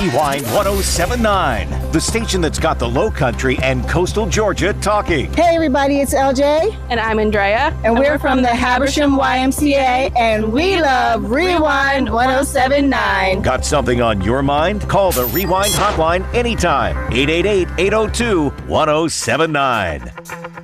Rewind 1079, the station that's got the Low Country and coastal Georgia talking. Hey everybody, it's LJ. And I'm Andrea. And we're from the Habersham YMCA, and we love Rewind 1079. Got something on your mind? Call the Rewind hotline anytime. 888-802-1079.